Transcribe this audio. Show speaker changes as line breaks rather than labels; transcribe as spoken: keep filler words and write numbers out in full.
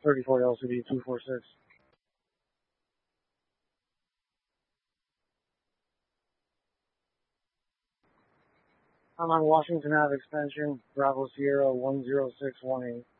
thirty-four L C D two four six. I'm on Washington Ave extension, Bravo Sierra one zero six one eight.